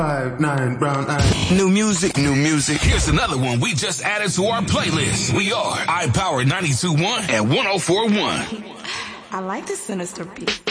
5'9", brown eyes. New music, new music. Here's another one we just added to our playlist. We are iPower 92.1 and 104.1. I like the sinister beat.